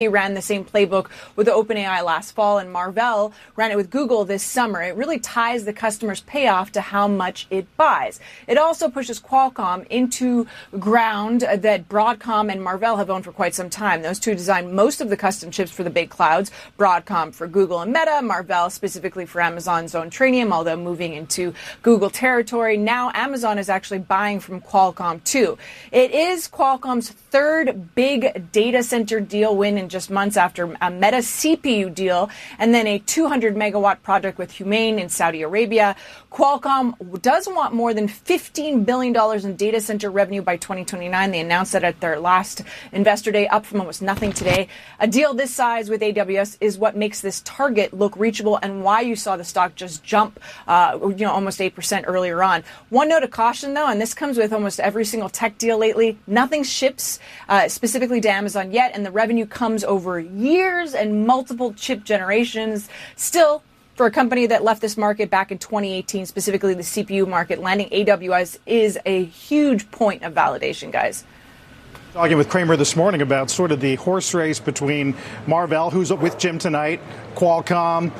He ran the same playbook with OpenAI last fall, and Marvell ran it with Google this summer. It really ties the customer's payoff to how much it buys. It also pushes Qualcomm into ground that Broadcom and Marvell have owned for quite some time. Those two design most of the custom chips for the big clouds, Broadcom for Google and Meta, Marvell specifically for Amazon's own Trainium, although moving into Google territory. Now Amazon is actually buying from Qualcomm too. It is Qualcomm's third big data center deal win in just months after a Meta CPU deal and then a 200 megawatt project with Humane in Saudi Arabia. Qualcomm does want more than $15 billion in data center revenue by 2029. They announced that at their last investor day, up from almost nothing today. A deal this size with AWS is what makes this target look reachable and why you saw the stock just jump, almost 8% earlier on. One note of caution, though, and this comes with almost every single tech deal lately, nothing ships specifically to Amazon yet, and the revenue comes over years and multiple chip generations. Still, for a company that left this market back in 2018, specifically the CPU market, landing AWS is a huge point of validation, guys. Talking with Cramer this morning about sort of the horse race between Marvell, who's with Jim tonight, Qualcomm,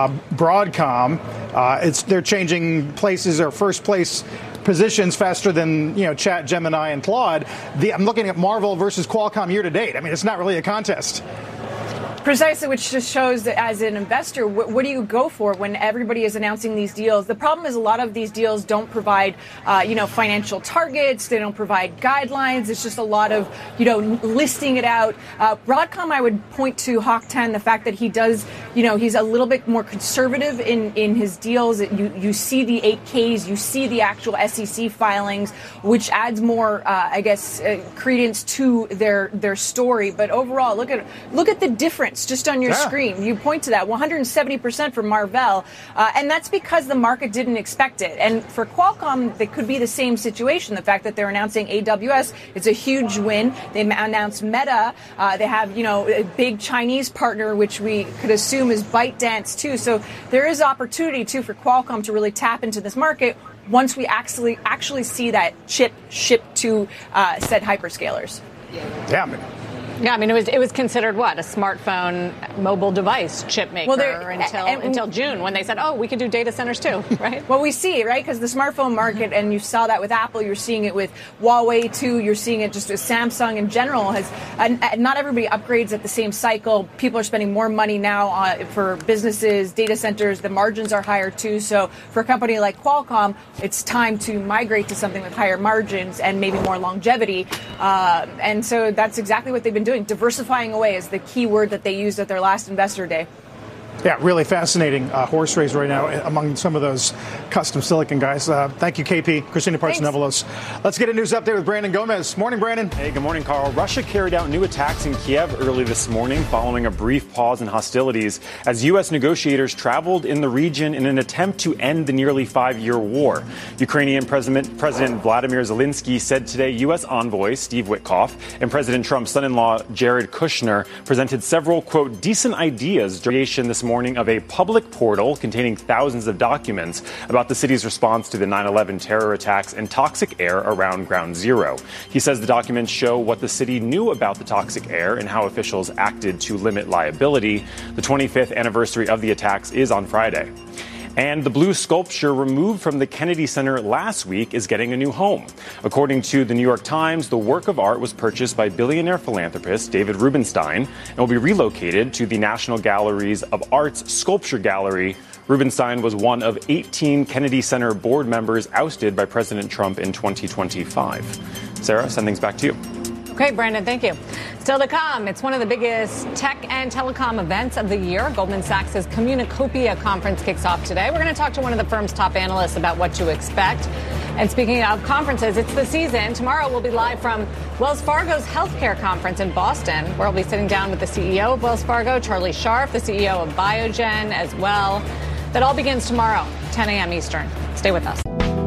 Broadcom. They're changing places or first place positions faster than Chat, Gemini, and Claude. I'm looking at Marvell versus Qualcomm year to date. I mean, it's not really a contest. Precisely, which just shows that as an investor, what do you go for when everybody is announcing these deals? The problem is a lot of these deals don't provide, financial targets. They don't provide guidelines. It's just a lot of, listing it out. Broadcom, I would point to Hock Tan, the fact that he does, he's a little bit more conservative in his deals. You see the 8Ks, you see the actual SEC filings, which adds more, credence to their story. But overall, look at the difference. Just on your screen. You point to that 170% for Marvell, and that's because the market didn't expect it. And for Qualcomm, they could be the same situation. The fact that they're announcing AWS, it's a huge win. They announced Meta. They have, a big Chinese partner, which we could assume is ByteDance too. So there is opportunity too for Qualcomm to really tap into this market once we actually see that chip shipped to said hyperscalers. Yeah, I mean, it was considered what? A smartphone mobile device chip maker until June when they said, we can do data centers too, right? Well, we see it, right? Because the smartphone market, and you saw that with Apple, you're seeing it with Huawei too, you're seeing it just with Samsung in general. Not everybody upgrades at the same cycle. People are spending more money now for businesses, data centers. The margins are higher too. So for a company like Qualcomm, it's time to migrate to something with higher margins and maybe more longevity. And so that's exactly what they've been doing. Diversifying away is the key word that they used at their last investor day. Yeah, really fascinating horse race right now among some of those custom silicon guys. Thank you, KP. Christina Partsinevelos. Let's get a news update with Brandon Gomez. Morning, Brandon. Hey, good morning, Carl. Russia carried out new attacks in Kiev early this morning following a brief pause in hostilities as U.S. negotiators traveled in the region in an attempt to end the nearly 5-year war. Ukrainian President Vladimir Zelensky said today U.S. envoy Steve Witkoff and President Trump's son-in-law Jared Kushner presented several, quote, decent ideas during this morning of a public portal containing thousands of documents about the city's response to the 9/11 terror attacks and toxic air around Ground Zero. He says the documents show what the city knew about the toxic air and how officials acted to limit liability. The 25th anniversary of the attacks is on Friday. And the blue sculpture removed from the Kennedy Center last week is getting a new home. According to the New York Times, the work of art was purchased by billionaire philanthropist David Rubenstein and will be relocated to the National Galleries of Art's Sculpture Gallery. Rubenstein was one of 18 Kennedy Center board members ousted by President Trump in 2025. Sarah, send things back to you. Okay, Brandon, thank you. Still to come, it's one of the biggest tech and telecom events of the year. Goldman Sachs' Communacopia conference kicks off today. We're going to talk to one of the firm's top analysts about what to expect. And speaking of conferences, it's the season. Tomorrow we'll be live from Wells Fargo's healthcare conference in Boston, where I'll be sitting down with the CEO of Wells Fargo, Charlie Scharf, the CEO of Biogen as well. That all begins tomorrow, 10 a.m. Eastern. Stay with us.